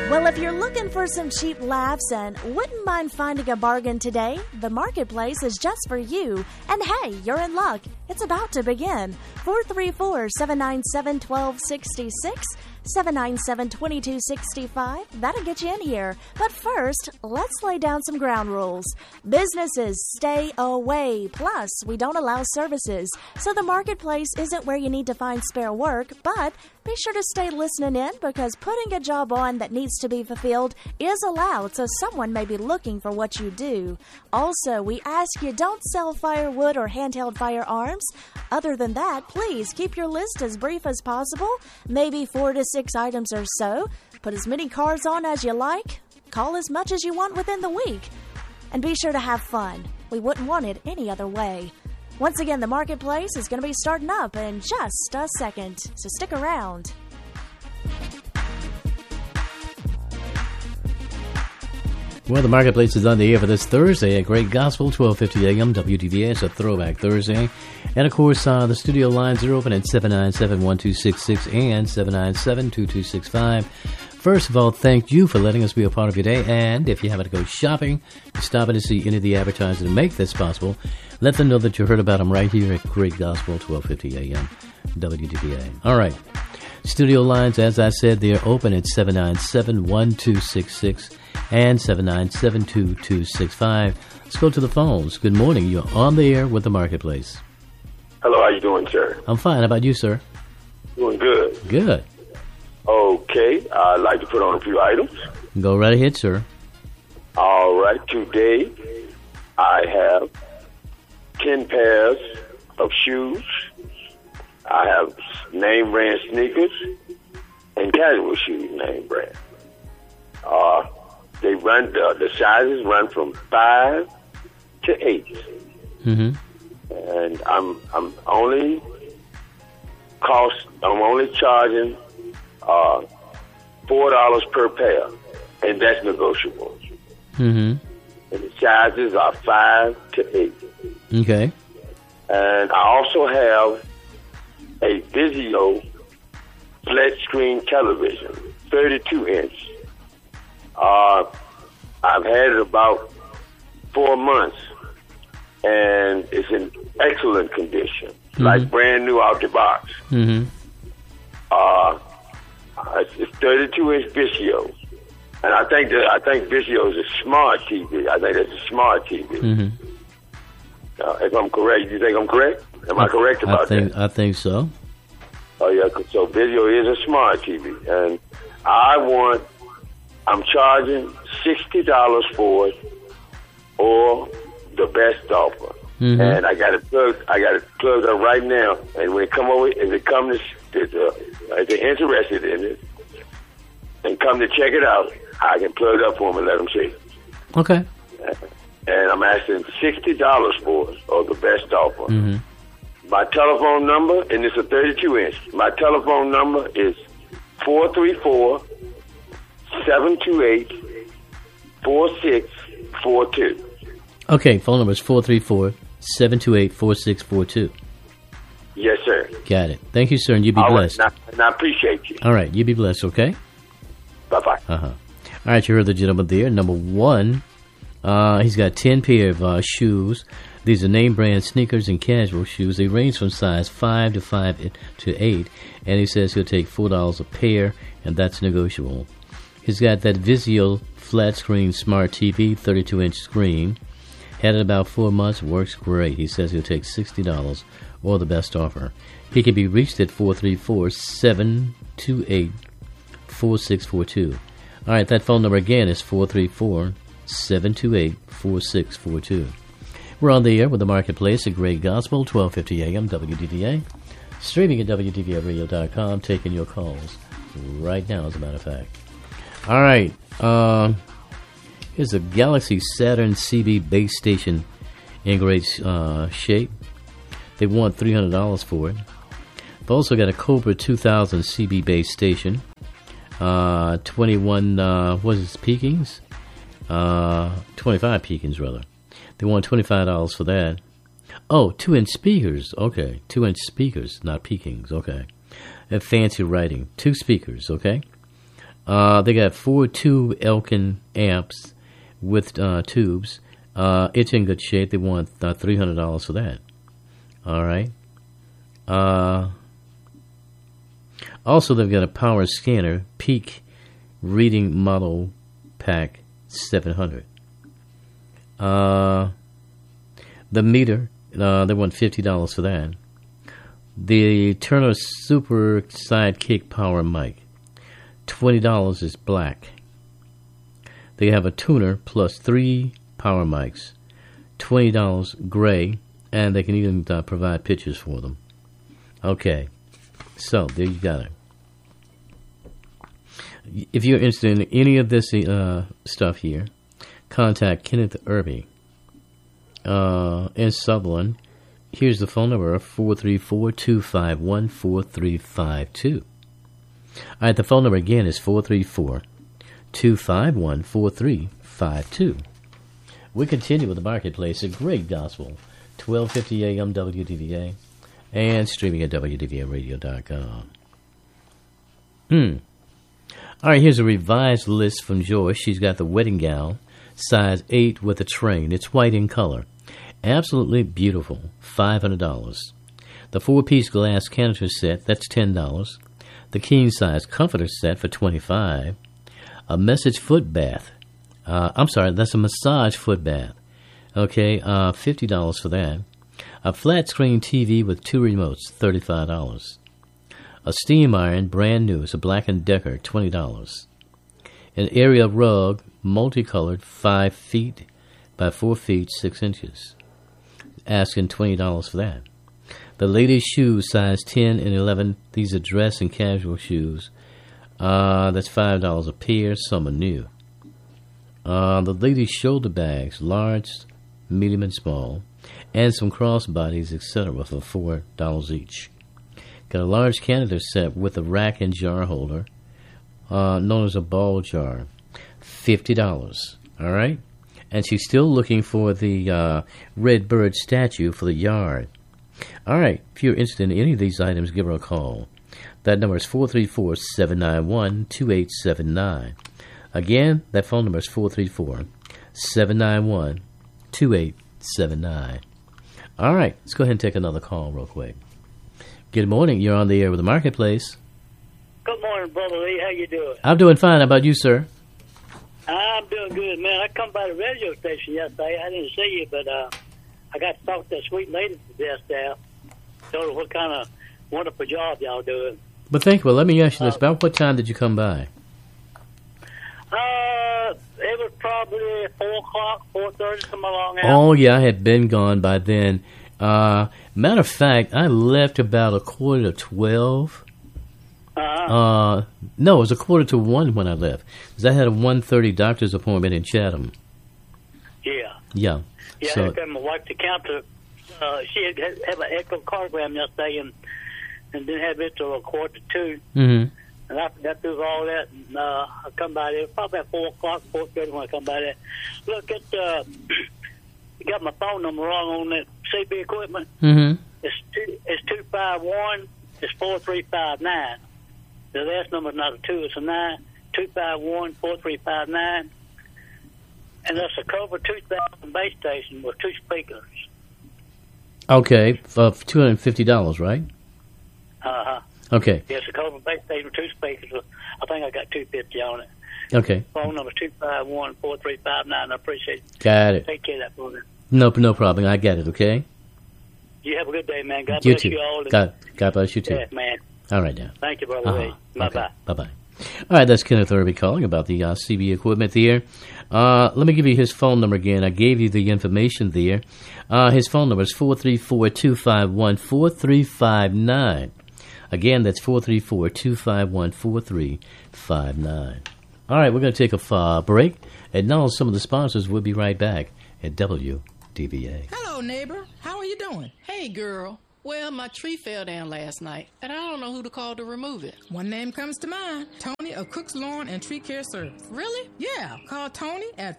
Well, if you're looking for some cheap laughs and wouldn't mind finding a bargain today, the Marketplace is just for you. And hey, you're in luck. It's about to begin. 434-797-1266, 797-2265. That'll get you in here. But first, let's lay down some ground rules. Businesses stay away. Plus, we don't allow services. So the Marketplace isn't where you need to find spare work, but be sure to stay listening in because putting a job on that needs to be fulfilled is allowed, so someone may be looking for what you do. Also, we ask you don't sell firewood or handheld firearms. Other than that, please keep your list as brief as possible, maybe 4 to 6 items or so. Put as many cars on as you like. Call as much as you want within the week. And be sure to have fun. We wouldn't want it any other way. Once again, the Marketplace is going to be starting up in just a second, so stick around. Well, the Marketplace is on the air for this Thursday at Great Gospel, 1250 a.m. WDVA. It's a throwback Thursday. And, of course, the studio lines are open at 797-1266 and 797-2265. First of all, thank you for letting us be a part of your day. And if you happen to go shopping, stop in to see any of the advertisers that make this possible, let them know that you heard about them right here at Great Gospel, 1250 a.m. WDVA. All right. Studio lines, as I said, they're open at 797-1266 and 797-2265. Let's go to the phones. Good morning. You're on the air with the Marketplace. Hello, how you doing, sir? I'm fine. How about you, sir? Doing good. Good. Okay, I'd like to put on a few items. Go right ahead, sir. All right, today I have 10 pairs of shoes. I have name brand sneakers and casual shoes name brand. They run the sizes run from 5 to 8. Mm-hmm. And I'm only charging $4 per pair, and that's negotiable. Mm-hmm. And the sizes are 5 to 8. Okay. And I also have a Vizio flat screen television, 32-inch. I've had it about 4 months, and it's in excellent condition, like brand new out the box. Mm-hmm. It's 32-inch Vizio, and I think Vizio is a smart TV. I think it's a smart TV. Mm-hmm. If I'm correct, you think I'm correct? Am I correct about that? I think so. Oh yeah, so Vizio is a smart TV, and I'm charging $60 for it, or the best offer. Mm-hmm. And I got it plugged up right now. And when it come over, if they're interested in it, and come to check it out, I can plug it up for them and let them see. Okay. And I'm asking $60 for it, or the best offer. Mm-hmm. My telephone number, and it's a 32-inch. My telephone number is 434-728-4642. Okay, phone number is 434-728-4642. Yes, sir. Got it. Thank you, sir, and you be blessed. Right, and I appreciate you. All right, you be blessed, okay? Bye-bye. Uh-huh. All right, you heard the gentleman there. Number one, he's got 10 pair of shoes. These are name brand sneakers and casual shoes. They range from size 5 to 5 to 8, and he says he'll take $4 a pair, and that's negotiable. He's got that Vizio flat screen smart TV, 32-inch screen. Had it about 4 months, works great. He says he'll take $60 or the best offer. He can be reached at 434-728-4642. All right, that phone number again is 434-728-4642. We're on the air with the Marketplace at Great Gospel, 1250 a.m. WDVA. Streaming at WDVAradio.com, taking your calls right now, as a matter of fact. All right, here's a Galaxy Saturn CB base station in great shape. They want $300 for it. They've also got a Cobra 2000 CB base station. 21, Pekins? 25 Pekins, rather. They want $25 for that. Oh, 2-inch speakers. Okay, 2-inch speakers, not Pekins. Okay. Fancy writing. 2 speakers, okay? They got 4 tube Elkin amps with tubes. It's in good shape. They want $300 for that. All right. Also, they've got a power scanner, Peak Reading Model Pack 700. The meter, they want $50 for that. The Turner Super Sidekick Power Mic, $20 is black. They have a tuner plus 3 power mics, $20 gray, and they can even provide pictures for them. Okay, so there you got it. If you're interested in any of this stuff here, contact Kenneth Irby in Sutherland. Here's the phone number, 434-251-4352. All right, the phone number again is 434-251-4352. We continue with the Marketplace, a great gospel, 1250 AM WDVA, and streaming at WDVAradio.com. All right, here's a revised list from Joyce. She's got the wedding gown, size 8 with a train. It's white in color. Absolutely beautiful, $500. The 4-piece glass canister set, that's $10. The king-size comforter set for $25. A message foot bath. That's a massage foot bath. Okay, $50 for that. A flat-screen TV with 2 remotes, $35. A steam iron, brand new. It's a Black & Decker, $20. An area rug, multicolored, 5 feet by 4 feet, 6 inches. Asking $20 for that. The ladies' shoes, size 10 and 11. These are dress and casual shoes. That's $5 a pair. Some are new. The ladies' shoulder bags, large, medium, and small, and some crossbodies, etc., for $4 each. Got a large canister set with a rack and jar holder, known as a ball jar, $50. All right? And she's still looking for the red bird statue for the yard. All right, if you're interested in any of these items, give her a call. That number is 434-791-2879. Again, that phone number is 434-791-2879. All right, let's go ahead and take another call real quick. Good morning. You're on the air with the Marketplace. Good morning, Brother Lee. How you doing? I'm doing fine. How about you, sir? I'm doing good, man. I come by the radio station yesterday. I didn't see you, but I got to talk to that sweet lady at the desk there. Told her what kind of wonderful job y'all doing. But thank you. Well, let me ask you this. About what time did you come by? It was probably 4 o'clock, 4:30, something along that. Oh, yeah, I had been gone by then. Matter of fact, I left about 11:45. No, it was 1:45 when I left. Because I had a 1:30 doctor's appointment in Chatham. Yeah. Yeah. Yeah, So, I got my wife to counter. She had have an echocardiogram yesterday and didn't have it till 1:45. mm-hmm. And I got through all that, and I come by there probably at 4 o'clock, 4:30 when I come by there. Look, you got my phone number wrong on that CB equipment. Mm-hmm. It's 251. It's 4359. The last number's not a 2, it's a 9. 251-4359. And that's a Cobra 2000 base station with 2 speakers. Okay, for $250, right? Uh-huh. Okay. Yes, a Cobra base station with 2 speakers. I think I got $250 on it. Okay. Phone number 251-4359. I appreciate it. Got it. Take care of that for me. No problem. I get it, okay? You have a good day, man. God You bless too. you all. God bless you too. Yeah, man. All right, now. Thank you, Brother Lee. Bye-bye. Okay. Bye-bye. All right, that's Kenneth Irby calling about the CB equipment there. Let me give you his phone number again. I gave you the information there. His phone number is 434-251-4359. Again, that's 434-251-4359. All right, we're going to take a break. And now some of the sponsors will be right back at WDVA. Hello, neighbor. How are you doing? Hey, girl. Well, my tree fell down last night, and I don't know who to call to remove it. One name comes to mind, Tony of Cook's Lawn and Tree Care Service. Really? Yeah, call Tony at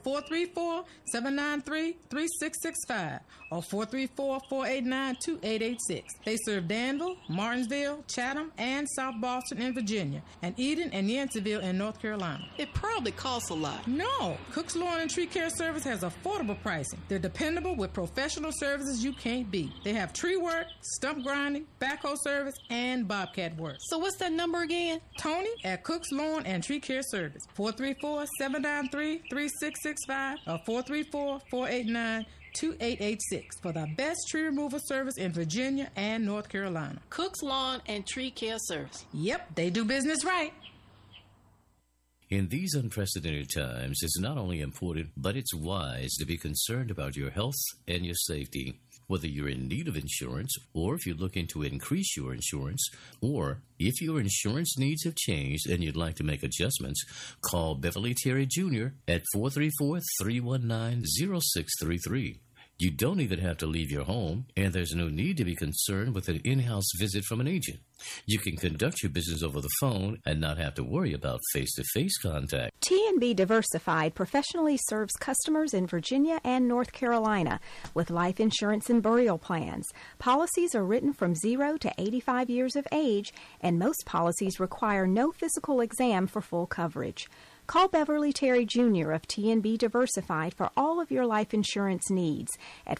434-793-3665 or 434-489-2886. They serve Danville, Martinsville, Chatham, and South Boston in Virginia, and Eden and Yanceyville in North Carolina. It probably costs a lot. No, Cook's Lawn and Tree Care Service has affordable pricing. They're dependable with professional services you can't beat. They have tree work, stump grinding, backhoe service, and bobcat work. So what's that number again? Tony at Cook's Lawn and Tree Care Service, 434-793-3665 or 434-489-2886 for the best tree removal service in Virginia and North Carolina. Cook's Lawn and Tree Care Service. Yep, they do business right. In these unprecedented times, it's not only important, but it's wise to be concerned about your health and your safety. Whether you're in need of insurance, or if you're looking to increase your insurance, or if your insurance needs have changed and you'd like to make adjustments, call Beverly Terry Jr. at 434-319-0633. You don't even have to leave your home, and there's no need to be concerned with an in-house visit from an agent. You can conduct your business over the phone and not have to worry about face-to-face contact. T&B Diversified professionally serves customers in Virginia and North Carolina with life insurance and burial plans. Policies are written from 0 to 85 years of age, and most policies require no physical exam for full coverage. Call Beverly Terry Jr. of T&B Diversified for all of your life insurance needs at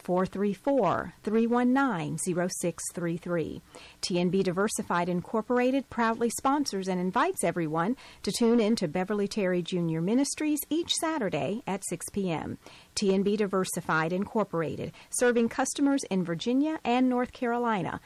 434-319-0633. T&B Diversified Incorporated proudly sponsors and invites everyone to tune in to Beverly Terry Jr. Ministries each Saturday at 6 p.m. T&B Diversified Incorporated, serving customers in Virginia and North Carolina,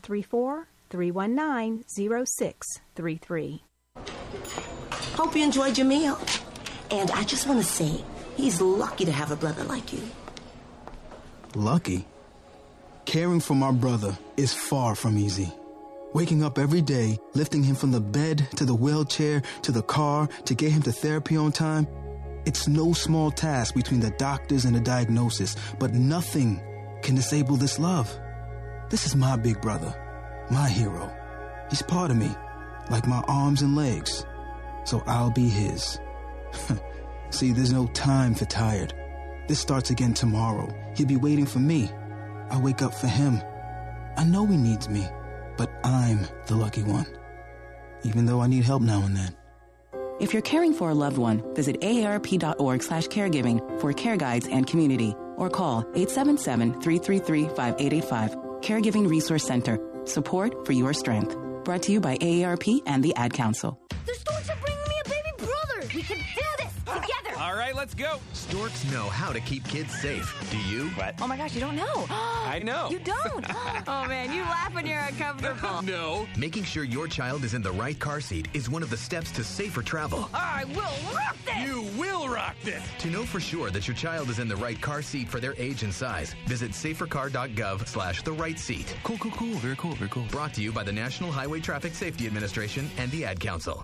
434-319-0633. Hope you enjoyed your meal. And I just want to say, he's lucky to have a brother like you. Lucky? Caring for my brother is far from easy. Waking up every day, lifting him from the bed to the wheelchair to the car to get him to therapy on time, it's no small task between the doctors and the diagnosis, but nothing can disable this love. This is my big brother, my hero. He's part of me, like my arms and legs. So I'll be his. See, there's no time for tired. This starts again tomorrow. He'll be waiting for me. I wake up for him. I know he needs me, but I'm the lucky one. Even though I need help now and then. If you're caring for a loved one, visit aarp.org/caregiving for care guides and community, or call 877-333-5885. Caregiving Resource Center. Support for your strength. Brought to you by AARP and the Ad Council. The Storks are bringing me a baby brother. We can do this together. All right, let's go. Storks know how to keep kids safe. Do you? What? Oh my gosh, you don't know. I know. You don't? Oh man, you laugh when you're uncomfortable. No. Making sure your child is in the right car seat is one of the steps to safer travel. I will rock this. You will rock this. To know for sure that your child is in the right car seat for their age and size, visit safercar.gov/the right seat. Cool. Very cool. Brought to you by the National Highway Traffic Safety Administration and the Ad Council.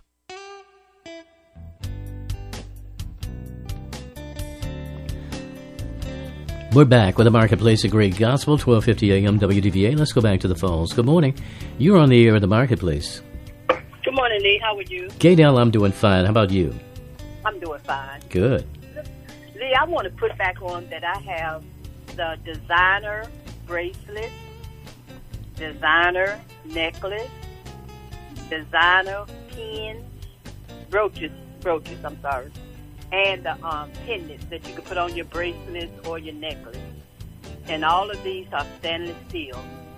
We're back with the Marketplace of Great Gospel, 1250 AM WDVA. Let's go back to the phones. Good morning. You're on the air at the Marketplace. Good morning, Lee. How are you? Gaydell, I'm doing fine. How about you? I'm doing fine. Good. Lee, I want to put back on that I have the designer bracelet, designer necklace, designer pins, brooches, and the pendants that you can put on your bracelets or your necklace. And all of these are stainless steel.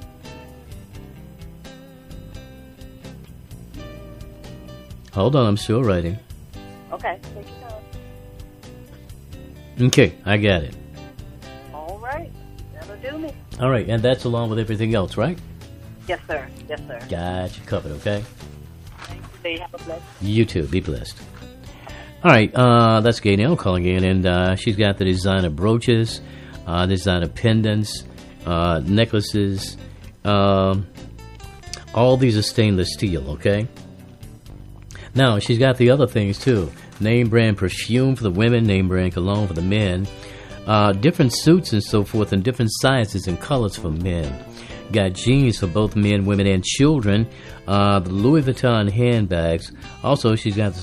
Hold on, I'm still writing. Okay, take your time. Okay, I got it. All right, that'll do me. All right, and that's along with everything else, right? Yes, sir. Got you covered, okay? Thank you, Lee. Have a blessed day. You too. Be blessed. All right, that's Gaynell calling in, and she's got the designer brooches, designer pendants, necklaces. All these are stainless steel, okay? Now, she's got the other things, too. Name brand perfume for the women, name brand cologne for the men, different suits and so forth, and different sizes and colors for men. Got jeans for both men, women, and children. The Louis Vuitton handbags. Also, she's got the